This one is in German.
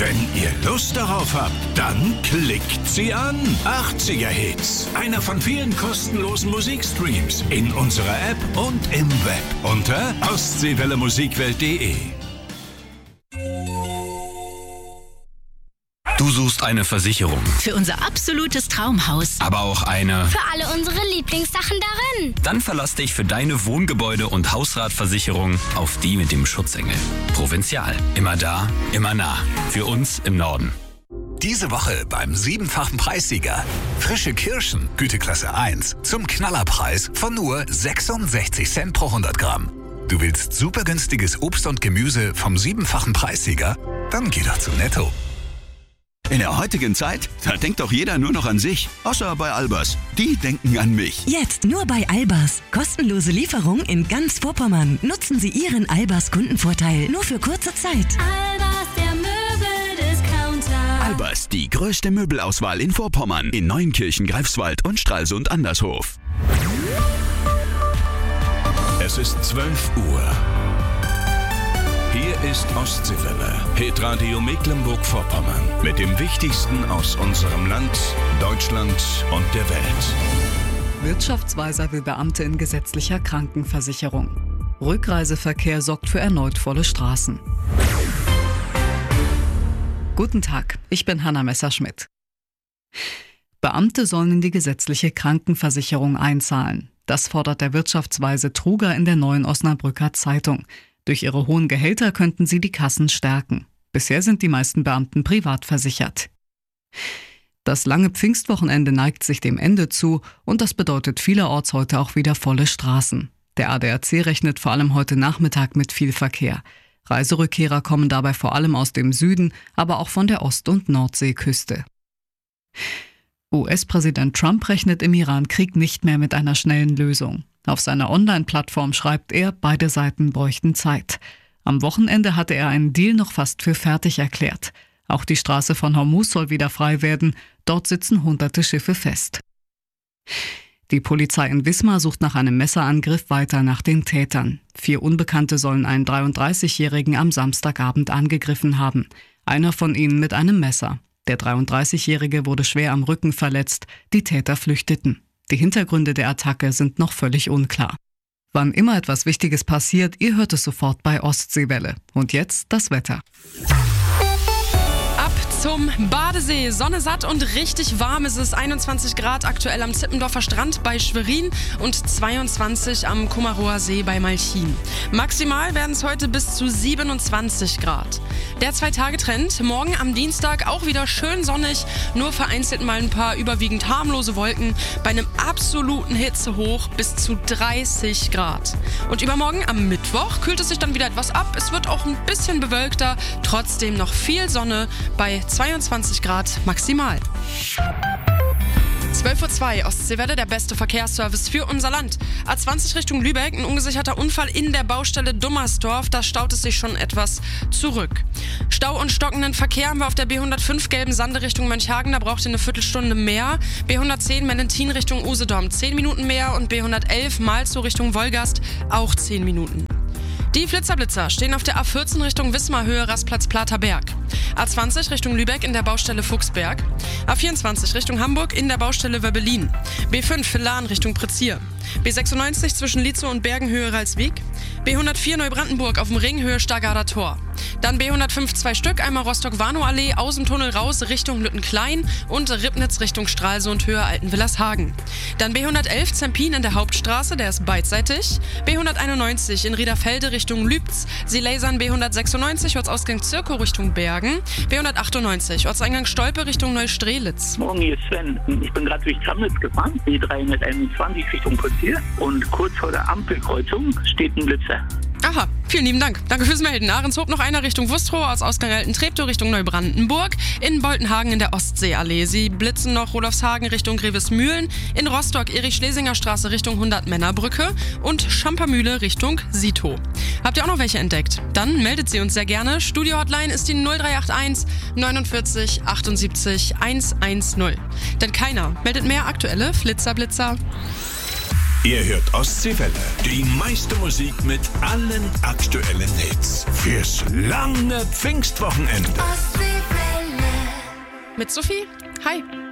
Wenn ihr Lust darauf habt, dann klickt sie an. 80er Hits. Einer von vielen kostenlosen Musikstreams in unserer App und im Web unter ostseewellemusikwelt.de. Du suchst eine Versicherung. Für unser absolutes Traumhaus. Aber auch eine für alle unsere Lieblingssachen darin. Dann verlass dich für deine Wohngebäude- und Hausratversicherung auf die mit dem Schutzengel. Provinzial. Immer da, immer nah. Für uns im Norden. Diese Woche beim 7-fachen Preissieger. Frische Kirschen, Güteklasse 1, zum Knallerpreis von nur 66 Cent pro 100 Gramm. Du willst super günstiges Obst und Gemüse vom 7-fachen Preissieger? Dann geh doch zu Netto. In der heutigen Zeit, da denkt doch jeder nur noch an sich. Außer bei Albers. Die denken an mich. Jetzt nur bei Albers. Kostenlose Lieferung in ganz Vorpommern. Nutzen Sie Ihren Albers Kundenvorteil nur für kurze Zeit. Albers, der Möbeldiscounter. Albers, die größte Möbelauswahl in Vorpommern. In Neuenkirchen, Greifswald und Stralsund Andershof. Es ist 12 Uhr. Hier ist Ostseewelle, Hitradio Mecklenburg-Vorpommern. Mit dem Wichtigsten aus unserem Land, Deutschland und der Welt. Wirtschaftsweiser will Beamte in gesetzlicher Krankenversicherung. Rückreiseverkehr sorgt für erneut volle Straßen. Guten Tag, ich bin Hanna Messerschmidt. Beamte sollen in die gesetzliche Krankenversicherung einzahlen. Das fordert der Wirtschaftsweise Truger in der Neuen Osnabrücker Zeitung. Durch ihre hohen Gehälter könnten sie die Kassen stärken. Bisher sind die meisten Beamten privat versichert. Das lange Pfingstwochenende neigt sich dem Ende zu und das bedeutet vielerorts heute auch wieder volle Straßen. Der ADAC rechnet vor allem heute Nachmittag mit viel Verkehr. Reiserückkehrer kommen dabei vor allem aus dem Süden, aber auch von der Ost- und Nordseeküste. US-Präsident Trump rechnet im Iran-Krieg nicht mehr mit einer schnellen Lösung. Auf seiner Online-Plattform schreibt er, beide Seiten bräuchten Zeit. Am Wochenende hatte er einen Deal noch fast für fertig erklärt. Auch die Straße von Hormuz soll wieder frei werden. Dort sitzen hunderte Schiffe fest. Die Polizei in Wismar sucht nach einem Messerangriff weiter nach den Tätern. 4 Unbekannte sollen einen 33-Jährigen am Samstagabend angegriffen haben. Einer von ihnen mit einem Messer. Der 33-Jährige wurde schwer am Rücken verletzt. Die Täter flüchteten. Die Hintergründe der Attacke sind noch völlig unklar. Wann immer etwas Wichtiges passiert, ihr hört es sofort bei Ostseewelle. Und jetzt das Wetter. Ab zum Badesee. Sonne satt und richtig warm ist es. 21 Grad aktuell am Zippendorfer Strand bei Schwerin und 22 am Kummerower See bei Malchin. Maximal werden es heute bis zu 27 Grad. Der 2-Tage-Trend. Morgen am Dienstag auch wieder schön sonnig, nur vereinzelt mal ein paar überwiegend harmlose Wolken bei einem absoluten Hitzehoch bis zu 30 Grad. Und übermorgen am Mittwoch kühlt es sich dann wieder etwas ab. Es wird auch ein bisschen bewölkter, trotzdem noch viel Sonne bei 22 Grad maximal. 12:02 Uhr, Ostseewelle, der beste Verkehrsservice für unser Land. A20 Richtung Lübeck, ein ungesicherter Unfall in der Baustelle Dummersdorf, da staut es sich schon etwas zurück. Stau und stockenden Verkehr haben wir auf der B105 Gelben Sande Richtung Mönchhagen, da braucht ihr eine Viertelstunde mehr. B110 Mellentin Richtung Usedom 10 Minuten mehr und B111 Malzow Richtung Wolgast auch 10 Minuten. Die Flitzer stehen auf der A14 Richtung Wismar, Höhe Rastplatz Platerberg. A20 Richtung Lübeck in der Baustelle Fuchsberg. A24 Richtung Hamburg in der Baustelle Wöbbelin. B5 Lahn Richtung Prezier. B96 zwischen Lietzow und Bergen, Höhe Ralswiek. B104 Neubrandenburg auf dem Ring, Höhe Stargarder Tor. Dann B105 2 Stück, einmal Rostock-Warnow-Allee, aus dem Tunnel raus Richtung Lüttenklein und Ribnitz Richtung Stralsund, Höhe Altenwillershagen. Dann B111 Zempin in der Hauptstraße, der ist beidseitig. B191 in Riederfelde Richtung Lübz. Sie lasern B196 Ortsausgang Zirkow Richtung Bergen. B198 Ortseingang Stolpe Richtung Neustrelitz. Morgen, hier ist Sven. Ich bin gerade durch Tramnitz gefahren, B321 Richtung Prezier. Und kurz vor der Ampelkreuzung steht ein Blitzer. Aha, vielen lieben Dank. Danke fürs Melden. Ahrenshoop noch einer Richtung Wustrow, aus Ausgang Alten-Treptow Richtung Neubrandenburg. In Boltenhagen in der Ostseeallee. Sie blitzen noch Rodolfshagen Richtung Grevesmühlen. In Rostock Erich-Schlesinger Straße Richtung 100-Männer-Brücke. Und Schampermühle Richtung Sito. Habt ihr auch noch welche entdeckt? Dann meldet sie uns sehr gerne. Studio-Hotline ist die 0381 49 78 110. Denn keiner meldet mehr aktuelle Flitzerblitzer. Ihr hört Ostseewelle, die meiste Musik mit allen aktuellen Hits fürs lange Pfingstwochenende. Ostseewelle. Mit Sophie. Hi.